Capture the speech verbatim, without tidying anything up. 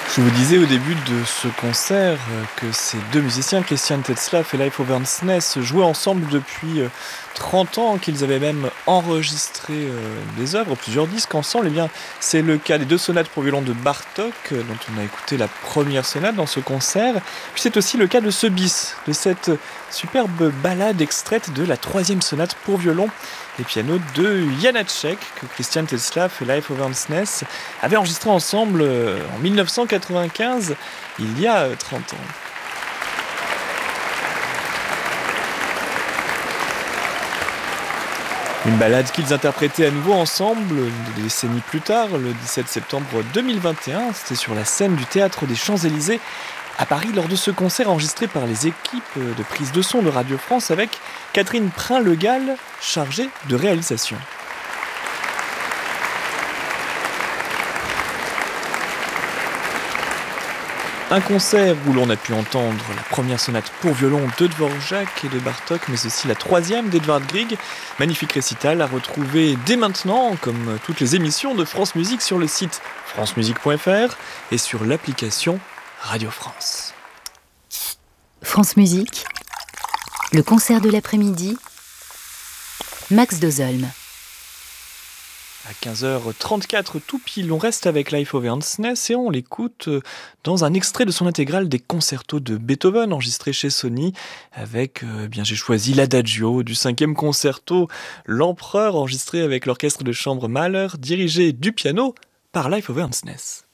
Je vous disais au début de ce concert euh, que ces deux musiciens, Christian Tetzlaff et Leif Overnsness, jouaient ensemble depuis euh, trente ans, qu'ils avaient même enregistré euh, des œuvres, plusieurs disques ensemble. Eh bien, c'est le cas des deux sonates pour violon de Bartók, euh, dont on a écouté la première sonate dans ce concert. Puis c'est aussi le cas de ce bis, de cette superbe ballade extraite de la troisième sonate pour violon et piano de Janáček, que Christian Tetzlaff et Leif Overnsness avaient enregistré ensemble euh, en mille neuf cent quatre-vingt-quinze, il y a euh, trente ans. Une ballade qu'ils interprétaient à nouveau ensemble des décennies plus tard, le dix-sept septembre deux mille vingt et un. C'était sur la scène du Théâtre des Champs-Élysées à Paris lors de ce concert enregistré par les équipes de prise de son de Radio France avec Catherine Prin-Le-Gall, chargée de réalisation. Un concert où l'on a pu entendre la première sonate pour violon de Dvorak et de Bartók, mais aussi la troisième d'Edvard Grieg. Magnifique récital à retrouver dès maintenant, comme toutes les émissions de France Musique, sur le site francemusique point f r et sur l'application Radio France. France Musique, le concert de l'après-midi, Max Dozolm. À quinze heures trente-quatre tout pile, on reste avec Leif Overnsness et on l'écoute dans un extrait de son intégrale des concertos de Beethoven enregistré chez Sony avec, euh, bien j'ai choisi l'Adagio du cinquième concerto, l'Empereur enregistré avec l'orchestre de chambre Mahler dirigé du piano par Leif Overnsness.